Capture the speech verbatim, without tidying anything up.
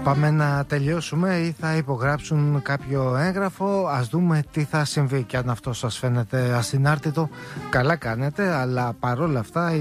Πάμε να τελειώσουμε ή θα υπογράψουν κάποιο έγγραφο. Ας δούμε τι θα συμβεί. Και αν αυτό σας φαίνεται ασυνάρτητο, καλά κάνετε, αλλά παρόλα αυτά